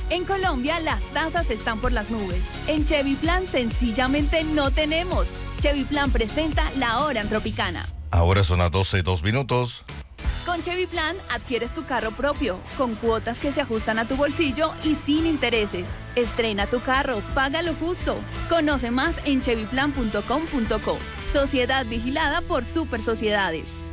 En Colombia las tasas están por las nubes. En Chevy Plan sencillamente no tenemos. Chevy Plan presenta La Hora en Tropicana. Ahora son las 12:02. Con Chevy Plan adquieres tu carro propio, con cuotas que se ajustan a tu bolsillo y sin intereses. Estrena tu carro, paga lo justo. Conoce más en chevyplan.com.co. Sociedad vigilada por Super Sociedades.